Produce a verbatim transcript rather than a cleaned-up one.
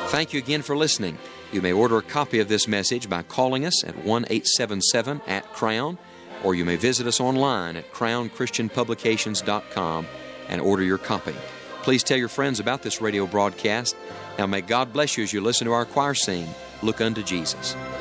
Thank you again for listening. You may order a copy of this message by calling us at one eight seven seven at Crown, or you may visit us online at crown christian publications dot com and order your copy. Please tell your friends about this radio broadcast. Now may God bless you as you listen to our choir sing, Look Unto Jesus.